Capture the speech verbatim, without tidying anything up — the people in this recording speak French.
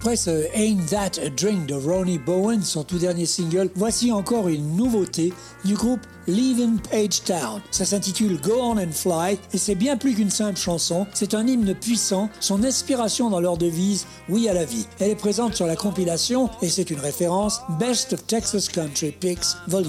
Après ce Ain't That a Drink de Ronnie Bowen, son tout dernier single, voici encore une nouveauté du groupe Leaving Page Town. Ça s'intitule Go On and Fly et c'est bien plus qu'une simple chanson, c'est un hymne puissant, son inspiration dans leur devise Oui à la vie. Elle est présente sur la compilation et c'est une référence Best of Texas Country Picks Volume